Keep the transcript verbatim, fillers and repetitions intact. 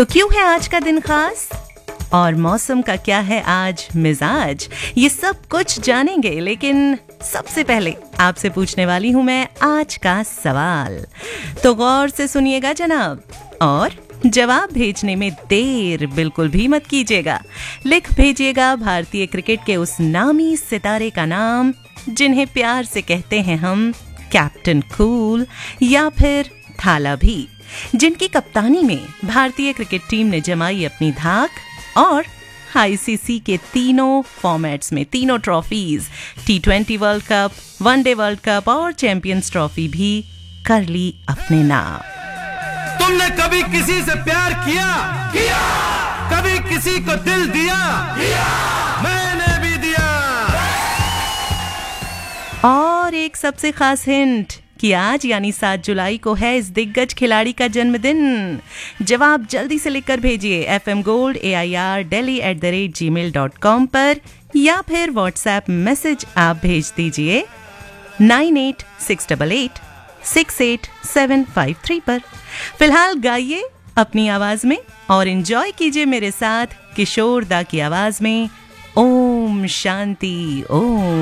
तो क्यों है आज का दिन खास और मौसम का क्या है आज मिजाज, ये सब कुछ जानेंगे। लेकिन सबसे पहले आपसे पूछने वाली हूं मैं आज का सवाल, तो गौर से सुनिएगा जनाब और जवाब भेजने में देर बिल्कुल भी मत कीजिएगा। लिख भेजिएगा भारतीय क्रिकेट के उस नामी सितारे का नाम जिन्हें प्यार से कहते हैं हम कैप्टन कूल या फिर थाला भी, जिनकी कप्तानी में भारतीय क्रिकेट टीम ने जमाई अपनी धाक और आईसीसी के तीनों फॉर्मेट्स में तीनों trophies, T twenty world cup, one day world cup और चैंपियंस ट्रॉफी भी कर ली अपने नाम। तुमने कभी किसी से प्यार किया? किया। कभी किसी को दिल दिया? दिया। मैंने भी दिया। और एक सबसे खास हिंट कि आज यानी सात जुलाई को है इस दिग्गज खिलाड़ी का जन्मदिन। जवाब जल्दी से लिखकर भेजिए F M gold A I R daily at the rate ji mail dot com पर या फिर व्हाट्सएप मैसेज आप भेज दीजिए nine eight six eight eight six eight seven five three पर। फिलहाल गाइए अपनी आवाज में और एंजॉय कीजिए मेरे साथ किशोर दा की आवाज में ओम शांति ओम।